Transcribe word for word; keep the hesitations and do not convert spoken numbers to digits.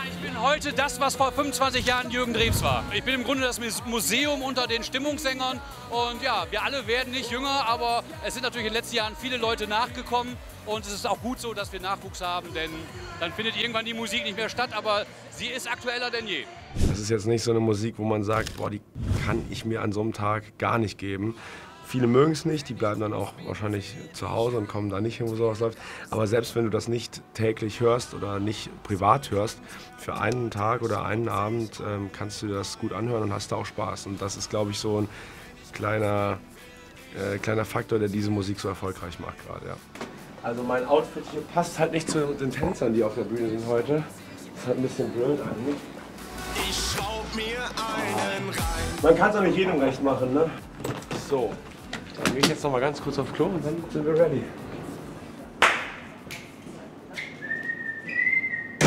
ich bin heute das, was vor fünfundzwanzig Jahren Jürgen Drews war. Ich bin im Grunde das Museum unter den Stimmungssängern. Und ja, wir alle werden nicht jünger, aber es sind natürlich in den letzten Jahren viele Leute nachgekommen. Und es ist auch gut so, dass wir Nachwuchs haben, denn dann findet irgendwann die Musik nicht mehr statt, aber sie ist aktueller denn je. Das ist jetzt nicht so eine Musik, wo man sagt, boah, die kann ich mir an so einem Tag gar nicht geben. Viele mögen es nicht, die bleiben dann auch wahrscheinlich zu Hause und kommen da nicht hin, wo sowas läuft. Aber selbst wenn du das nicht täglich hörst oder nicht privat hörst, für einen Tag oder einen Abend ähm, kannst du das gut anhören und hast da auch Spaß. Und das ist, glaube ich, so ein kleiner, äh, kleiner Faktor, der diese Musik so erfolgreich macht gerade. Ja. Also mein Outfit hier passt halt nicht zu den Tänzern, die auf der Bühne sind heute. Das hat ein bisschen blöd eigentlich. Ich schraub mir einen rein. Man kann es auch nicht jedem recht machen, ne? So. Dann gehe ich jetzt noch mal ganz kurz auf Klo und dann sind wir ready.